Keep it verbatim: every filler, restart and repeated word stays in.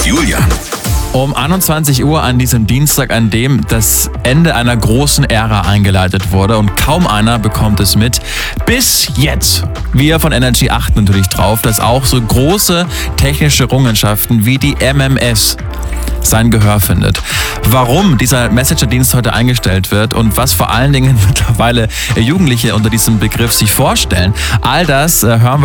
mit Julian. Um einundzwanzig Uhr an diesem Dienstag, an dem das Ende einer großen Ära eingeleitet wurde und kaum einer bekommt es mit. Bis jetzt. Wir von Energy achten natürlich drauf, dass auch so große technische Errungenschaften wie die M M S sein Gehör findet. Warum dieser Messenger-Dienst heute eingestellt wird und was vor allen Dingen mittlerweile Jugendliche unter diesem Begriff sich vorstellen, all das hören wir